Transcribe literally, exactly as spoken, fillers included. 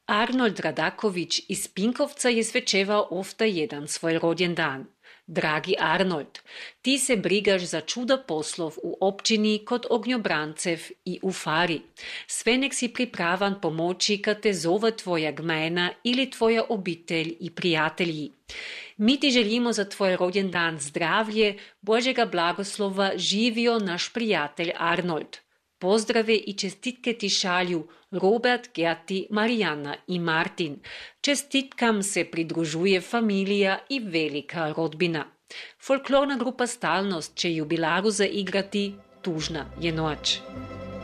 Arnold Radaković iz Pinkovca je svečeval ofta jedan svoj rođen dan. Dragi Arnold, ti se brigaš za čuda poslov u općini kod ognjobrancev i u fari. Sve nek si pripravan pomoći kad te zove tvoja gmena ili tvoja obitelj i prijatelji. Mi ti želimo za tvoj rođen dan zdravlje, Božega blagoslova, živio naš prijatelj Arnold. Pozdrave i čestitke ti šalju Robert, Gerti, Marijana i Martin. Čestitkam se pridružuje familija i velika rodbina. Folklorna grupa Stalnost će jubilaru zaigrati Tužna je noć.